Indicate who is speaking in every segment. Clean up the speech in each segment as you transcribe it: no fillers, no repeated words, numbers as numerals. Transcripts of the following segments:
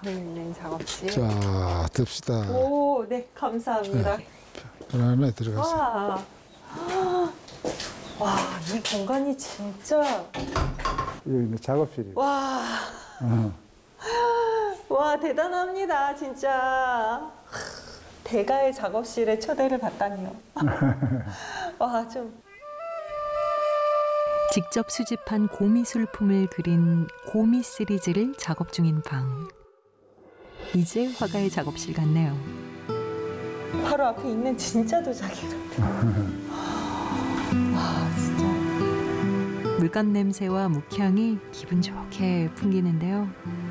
Speaker 1: 있는 작업실.
Speaker 2: 자, 듭시다.
Speaker 1: 오, 네, 감사합니다.
Speaker 2: 편안하게 들어가세요.
Speaker 1: 와, 와, 이 공간이 진짜,
Speaker 2: 여기 작업실이고.
Speaker 1: 와, 와, 대단합니다, 진짜. 대가의 작업실에 초대를 받다니요. 와, 좀.
Speaker 3: 직접 수집한 고미술품을 그린 고미 시리즈를 작업 중인 방. 이제 화가의 작업실 같네요.
Speaker 1: 바로 앞에 있는 진짜 도자기 같아요. 와, 진짜.
Speaker 3: 물감 냄새와 묵향이 기분 좋게 풍기는데요.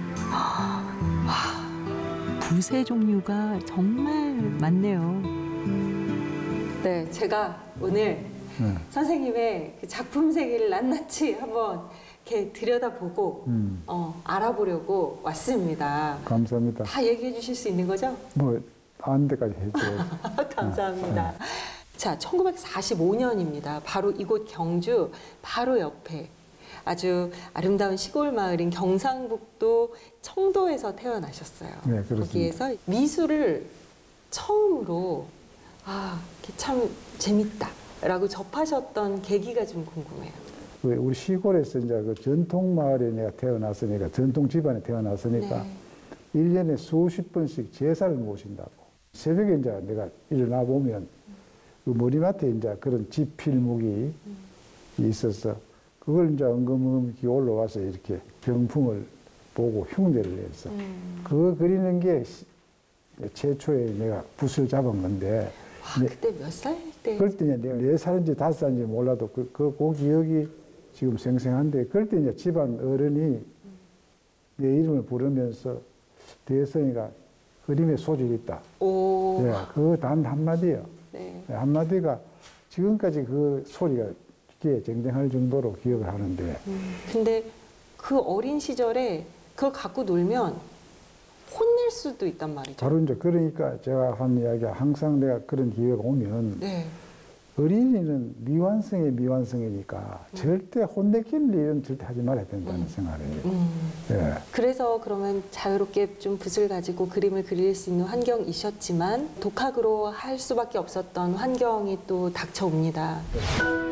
Speaker 3: 와, 붓의 종류가 정말 많네요.
Speaker 1: 네, 제가 오늘 선생님의 그 작품 세계를 낱낱이 한번 이렇게 들여다보고 알아보려고 왔습니다.
Speaker 2: 감사합니다.
Speaker 1: 다 얘기해 주실 수 있는 거죠?
Speaker 2: 뭐, 아는 데까지 해줘야지.
Speaker 1: 감사합니다. 자, 1945년입니다. 바로 이곳 경주 바로 옆에 아주 아름다운 시골 마을인 경상북도 청도에서 태어나셨어요.
Speaker 2: 네, 그렇습니다.
Speaker 1: 거기에서 미술을 처음으로 이게 참 재밌다라고 접하셨던 계기가 좀 궁금해요.
Speaker 2: 우리 시골에서 이제 그 전통 마을에 내가 태어났으니까, 전통 집안에 태어났으니까,
Speaker 1: 네.
Speaker 2: 1년에 수십 번씩 제사를 모신다고. 새벽에 이제 내가 일어나 보면, 그 머리맡에 이제 그런 지필목이 있어서, 그걸 이제 엉금엉금 올라와서 이렇게 병풍을 보고 흉내를 내서, 그거 그리는 게 최초에 내가 붓을 잡은 건데,
Speaker 1: 그때 몇 살 때?
Speaker 2: 그럴 때 이제 내가 4살인지 5살인지 몰라도 그 기억이 지금 생생한데, 그럴 때 이제 집안 어른이 내 이름을 부르면서 대성이가 그림에 소질이 있다.
Speaker 1: 오.
Speaker 2: 네, 그 단 한마디요.
Speaker 1: 네.
Speaker 2: 한마디가 지금까지 그 소리가 귀에 쟁쟁할 정도로 기억을 하는데,
Speaker 1: 근데 그 어린 시절에 그걸 갖고 놀면 혼낼 수도 있단 말이죠.
Speaker 2: 바로 이제 그러니까 제가 한 이야기가 항상 내가 그런 기회가 오면
Speaker 1: 네.
Speaker 2: 어린이는 미완성의 미완성이니까 절대 혼내키는 일은 절대 하지 말아야 된다는 생각을 해요. 예.
Speaker 1: 그래서 그러면 자유롭게 좀 붓을 가지고 그림을 그릴 수 있는 환경이셨지만 독학으로 할 수밖에 없었던 환경이 또 닥쳐옵니다.